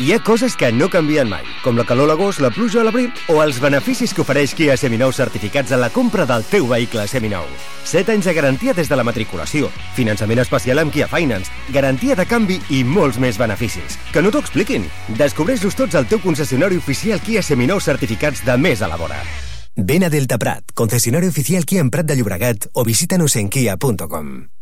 Hi ha coses que no canvien mai, com la calor a l'agost, la pluja a l'abril o els beneficis que ofereix Kia Seminou certificats en la compra del teu vehicle seminou. 7 anys de garantia des de la matriculació, finançament especial amb Kia Finance, garantia de canvi i molts més beneficis. Que no t'ho expliquin! Descobreix-los tots al teu concessionari oficial Kia Seminou certificats de més a la vora. Ven a Delta Prat, concesionario oficial Kia en Prat de Llobregat o visítanos en kia.com.